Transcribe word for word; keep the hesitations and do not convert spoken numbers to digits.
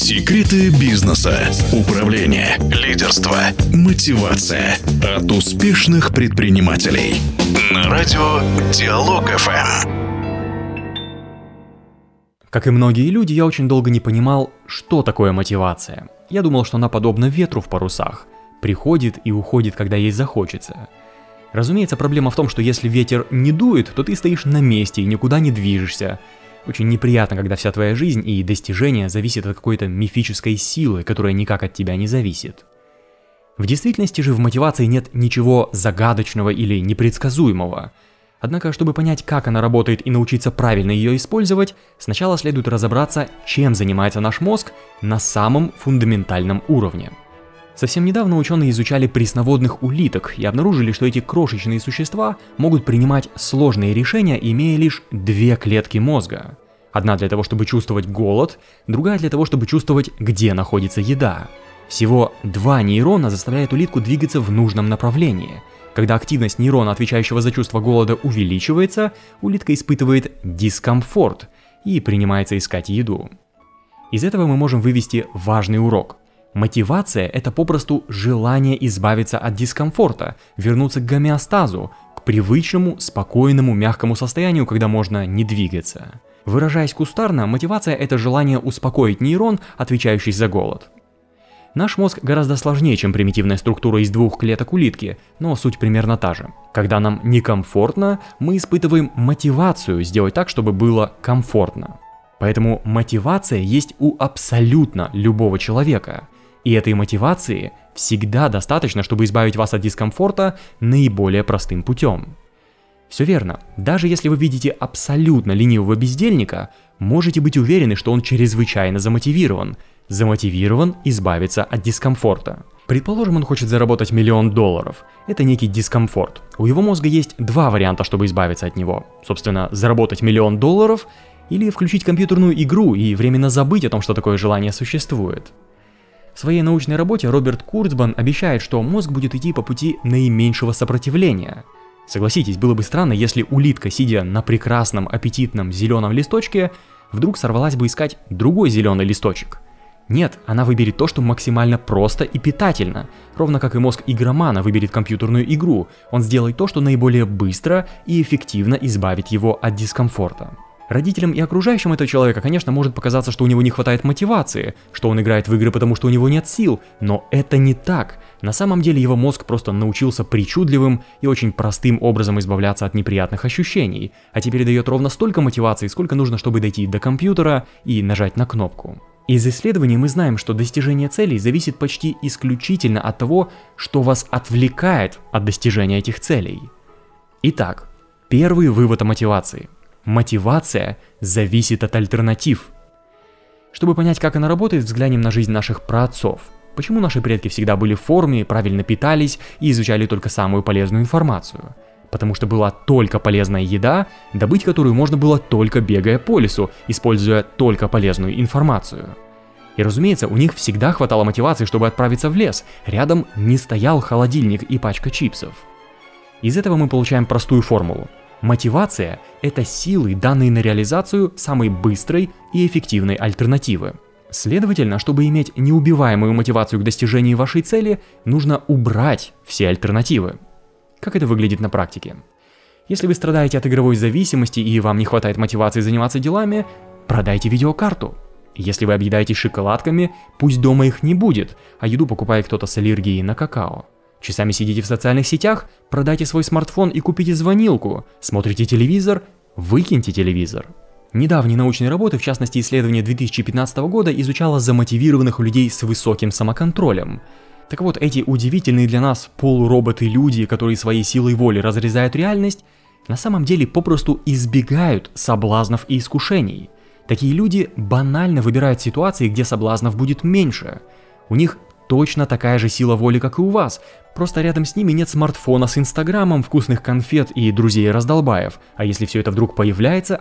Секреты бизнеса, управления, лидерства, мотивация от успешных предпринимателей. На радио Диалог эф эм. Как и многие люди, я очень долго не понимал, что такое мотивация. Я думал, что она подобна ветру в парусах. Приходит и уходит, когда ей захочется. Разумеется, проблема в том, что если ветер не дует, то ты стоишь на месте и никуда не движешься. Очень неприятно, когда вся твоя жизнь и достижения зависят от какой-то мифической силы, которая никак от тебя не зависит. В действительности же в мотивации нет ничего загадочного или непредсказуемого. Однако, чтобы понять, как она работает и научиться правильно ее использовать, сначала следует разобраться, чем занимается наш мозг на самом фундаментальном уровне. Совсем недавно ученые изучали пресноводных улиток и обнаружили, что эти крошечные существа могут принимать сложные решения, имея лишь две клетки мозга. Одна для того, чтобы чувствовать голод, другая для того, чтобы чувствовать, где находится еда. Всего два нейрона заставляют улитку двигаться в нужном направлении. Когда активность нейрона, отвечающего за чувство голода, увеличивается, улитка испытывает дискомфорт и принимается искать еду. Из этого мы можем вывести важный урок. Мотивация – это попросту желание избавиться от дискомфорта, вернуться к гомеостазу, к привычному, спокойному, мягкому состоянию, когда можно не двигаться. Выражаясь кустарно, мотивация – это желание успокоить нейрон, отвечающий за голод. Наш мозг гораздо сложнее, чем примитивная структура из двух клеток улитки, но суть примерно та же. Когда нам некомфортно, мы испытываем мотивацию сделать так, чтобы было комфортно. Поэтому мотивация есть у абсолютно любого человека. И этой мотивации всегда достаточно, чтобы избавить вас от дискомфорта наиболее простым путем. Все верно. Даже если вы видите абсолютно ленивого бездельника, можете быть уверены, что он чрезвычайно замотивирован. Замотивирован избавиться от дискомфорта. Предположим, он хочет заработать миллион долларов. Это некий дискомфорт. У его мозга есть два варианта, чтобы избавиться от него. Собственно, заработать миллион долларов или включить компьютерную игру и временно забыть о том, что такое желание существует. В своей научной работе Роберт Курцбан обещает, что мозг будет идти по пути наименьшего сопротивления. Согласитесь, было бы странно, если улитка, сидя на прекрасном аппетитном зеленом листочке, вдруг сорвалась бы искать другой зеленый листочек. Нет, она выберет то, что максимально просто и питательно. Ровно как и мозг игромана выберет компьютерную игру, он сделает то, что наиболее быстро и эффективно избавит его от дискомфорта. Родителям и окружающим этого человека, конечно, может показаться, что у него не хватает мотивации, что он играет в игры, потому что у него нет сил, но это не так. На самом деле его мозг просто научился причудливым и очень простым образом избавляться от неприятных ощущений, а теперь дает ровно столько мотивации, сколько нужно, чтобы дойти до компьютера и нажать на кнопку. Из исследований мы знаем, что достижение целей зависит почти исключительно от того, что вас отвлекает от достижения этих целей. Итак, первый вывод о мотивации. Мотивация зависит от альтернатив. Чтобы понять, как она работает, взглянем на жизнь наших праотцов. Почему наши предки всегда были в форме, правильно питались и изучали только самую полезную информацию? Потому что была только полезная еда, добыть которую можно было только бегая по лесу, используя только полезную информацию. И разумеется, у них всегда хватало мотивации, чтобы отправиться в лес. Рядом не стоял холодильник и пачка чипсов. Из этого мы получаем простую формулу. Мотивация – это силы, данные на реализацию самой быстрой и эффективной альтернативы. Следовательно, чтобы иметь неубиваемую мотивацию к достижению вашей цели, нужно убрать все альтернативы. Как это выглядит на практике? Если вы страдаете от игровой зависимости и вам не хватает мотивации заниматься делами, продайте видеокарту. Если вы объедаетесь шоколадками, пусть дома их не будет, а еду покупает кто-то с аллергией на какао. Часами сидите в социальных сетях, продайте свой смартфон и купите звонилку. Смотрите телевизор, выкиньте телевизор. Недавние научные работы, в частности исследование две тысячи пятнадцатого года, изучало замотивированных людей с высоким самоконтролем. Так вот, эти удивительные для нас полуроботы-люди, которые своей силой воли разрезают реальность, на самом деле попросту избегают соблазнов и искушений. Такие люди банально выбирают ситуации, где соблазнов будет меньше. У них точно такая же сила воли, как и у вас, просто рядом с ними нет смартфона с инстаграмом, вкусных конфет и друзей-раздолбаев, а если все это вдруг появляется,